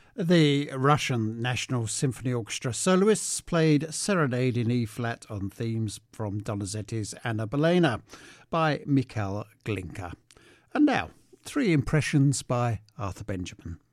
The Russian National Symphony Orchestra soloists played Serenade in E-flat on themes from Donizetti's Anna Bolena by Mikhail Glinka. And now, three impressions by Arthur Benjamin.